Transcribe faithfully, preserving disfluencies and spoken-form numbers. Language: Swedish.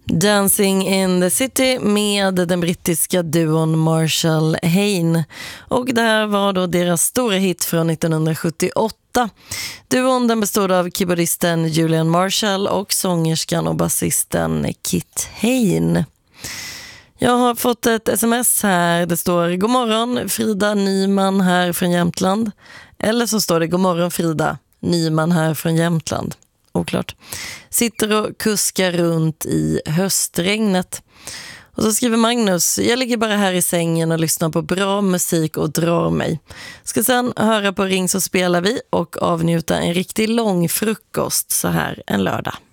Dancing in the City med den brittiska duon Marshall Hayne. Och det här var då deras stora hit från nittonhundrasjuttioåtta. Duon den bestod av keyboardisten Julian Marshall och sångerskan och basisten Kit Hayne. Jag har fått ett sms här. Det står: God morgon, Frida Nyman här från Jämtland. Eller så står det: God morgon Frida, Nyman här från Jämtland. Oklart. Sitter och kuskar runt i höstregnet. Och så skriver Magnus: Jag ligger bara här i sängen och lyssnar på bra musik och drar mig. Ska sen höra på Ring så spelar vi och avnjuta en riktigt lång frukost så här en lördag.